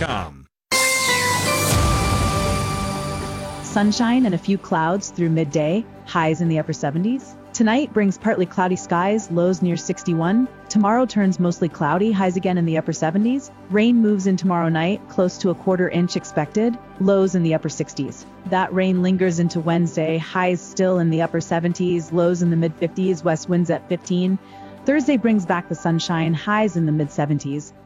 weather.com. Sunshine and a few clouds through midday, highs in the upper 70s. Tonight brings partly cloudy skies, lows near 61. Tomorrow turns mostly cloudy, highs again in the upper 70s. Rain moves in tomorrow night, close to a quarter inch expected, lows in the upper 60s. That rain lingers into Wednesday, highs still in the upper 70s, lows in the mid 50s, west winds at 15. Thursday brings back the sunshine, highs in the mid 70s.